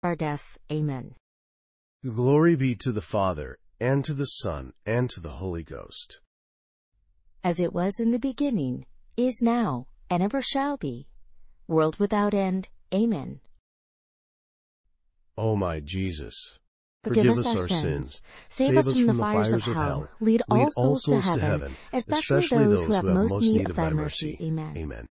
our death. Amen. Glory be to the Father, and to the Son, and to the Holy Ghost. As it was in the beginning, is now, and ever shall be, world without end. Amen. O my Jesus, Forgive us our sins. Save us from the fires of hell. Lead all souls to heaven, especially those who have most need of thy mercy. Amen. Amen.